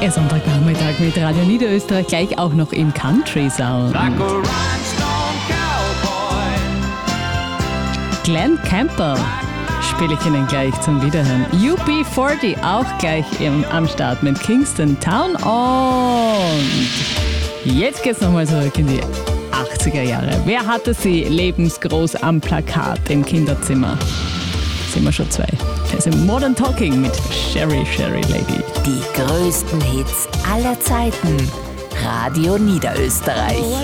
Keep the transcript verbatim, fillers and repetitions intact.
Ihr Sonntagnachmittag mit Radio Niederösterreich, gleich auch noch im Country Sound. Like a rhinestone cowboy. Glenn Campbell spiele ich Ihnen gleich zum Wiederhören. U B vierzig auch gleich im, am Start mit Kingston Town. Und jetzt geht's nochmal zurück in die achtziger Jahre. Wer hatte sie lebensgroß am Plakat im Kinderzimmer? Sind wir schon zwei. Das ist Modern Talking mit Sherry Sherry Lady. Die größten Hits aller Zeiten. Radio Niederösterreich.